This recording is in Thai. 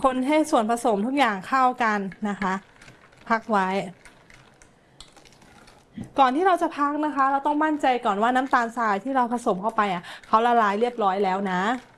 คนให้ส่วนผสมทุกอย่างเข้ากันนะคะ พักไว้ ก่อนที่เราจะพักนะคะ เราต้องมั่นใจก่อนว่าน้ำตาลทรายที่เราผสมเข้าไปอ่ะเขาละลายเรียบร้อยแล้วนะ